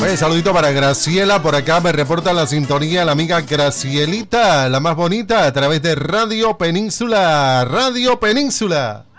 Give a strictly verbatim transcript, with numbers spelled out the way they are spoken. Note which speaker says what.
Speaker 1: Un saludito para Graciela, por acá me reporta la sintonía la amiga Gracielita, la más bonita, a través de Radio Península, Radio Península.